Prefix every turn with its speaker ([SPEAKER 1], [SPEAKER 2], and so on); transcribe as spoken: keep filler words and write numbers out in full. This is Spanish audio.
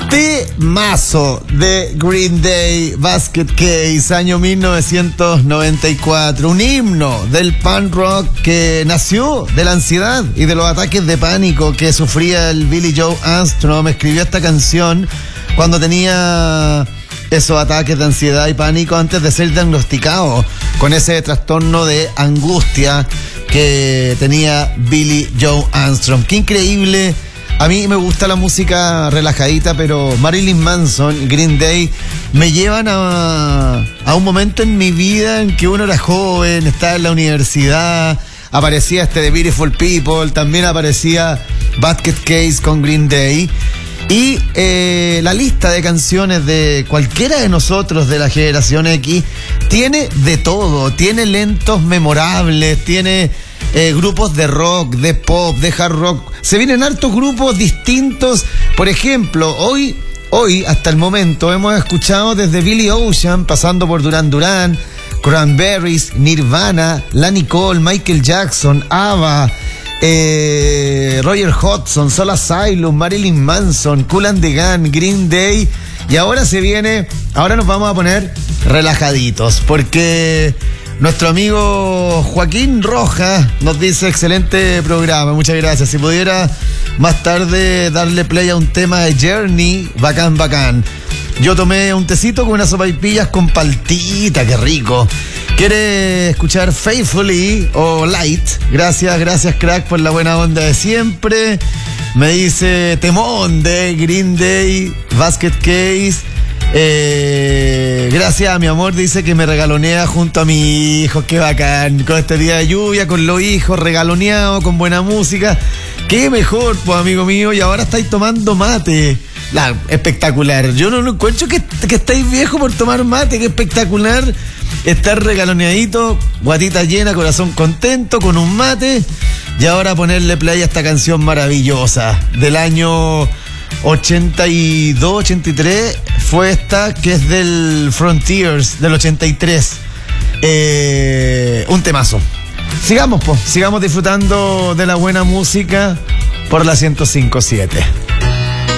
[SPEAKER 1] Temazo de Green Day, Basket Case, año mil novecientos noventa y cuatro. Un himno del punk rock que nació de la ansiedad y de los ataques de pánico que sufría el Billy Joe Armstrong. Escribió esta canción cuando tenía esos ataques de ansiedad y pánico antes de ser diagnosticado con ese trastorno de angustia que tenía Billy Joe Armstrong. Qué increíble. A mí me gusta la música relajadita, pero Marilyn Manson y Green Day me llevan a, a un momento en mi vida en que uno era joven, estaba en la universidad, aparecía este The Beautiful People, también aparecía Basket Case con Green Day. Y eh, la lista de canciones de cualquiera de nosotros de la generación X tiene de todo, tiene lentos memorables, tiene eh, grupos de rock, de pop, de hard rock. Se vienen hartos grupos distintos. Por ejemplo, hoy, hoy hasta el momento hemos escuchado desde Billy Ocean, pasando por Duran Duran, Cranberries, Nirvana, La Nicole, Michael Jackson, ABBA, Eh, Roger Hodgson, Soul Asylum, Marilyn Manson, Kool and the Gang, Green Day. Y ahora se viene, ahora nos vamos a poner relajaditos, porque nuestro amigo Joaquín Rojas nos dice: excelente programa, muchas gracias. Si pudiera más tarde darle play a un tema de Journey, bacán, bacán. Yo tomé un tecito con unas sopaipillas con paltita, qué rico. ¿Quiere escuchar Faithfully o Light? Gracias, gracias crack por la buena onda de siempre. Me dice temón de Green Day, Basket Case. Eh, gracias a mi amor, dice que me regalonea junto a mi hijo. Qué bacán, con este día de lluvia, con los hijos regaloneados, con buena música. Qué mejor, pues amigo mío. Y ahora estáis tomando mate. La, espectacular. Yo no, no encuentro que, que estáis viejos por tomar mate. Qué espectacular estar regaloneadito, guatita llena, corazón contento, con un mate. Y ahora ponerle play a esta canción maravillosa del año ochenta y dos, ochenta y tres. Fue esta, que es del Frontiers del ochenta y tres. Eh, un temazo. Sigamos, pues, sigamos disfrutando de la buena música por la ciento cinco punto siete.